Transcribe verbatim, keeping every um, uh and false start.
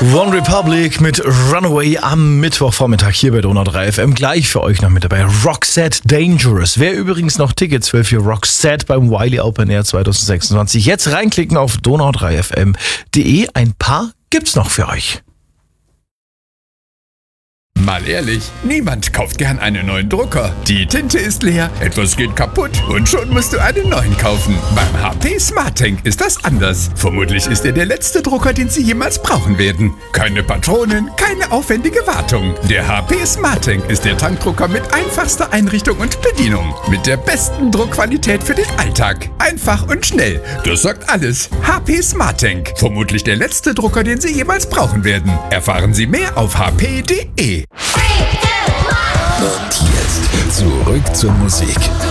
One Republic mit Runaway am Mittwochvormittag hier bei Donau drei F M. Gleich für euch noch mit dabei Roxette Dangerous. Wer übrigens noch Tickets will für Roxette beim Wiley Open Air zwanzig sechsundzwanzig, jetzt reinklicken auf donau drei f m punkt de. Ein paar gibt's noch für euch. Mal ehrlich, niemand kauft gern einen neuen Drucker. Die Tinte ist leer, etwas geht kaputt und schon musst du einen neuen kaufen. Beim H P SmartTank ist das anders. Vermutlich ist er der letzte Drucker, den Sie jemals brauchen werden. Keine Patronen, keine aufwendige Wartung. Der H P SmartTank ist der Tankdrucker mit einfachster Einrichtung und Bedienung. Mit der besten Druckqualität für den Alltag. Einfach und schnell. Das sagt alles. H P SmartTank. Vermutlich der letzte Drucker, den Sie jemals brauchen werden. Erfahren Sie mehr auf h p punkt de. Und jetzt zurück zur Musik.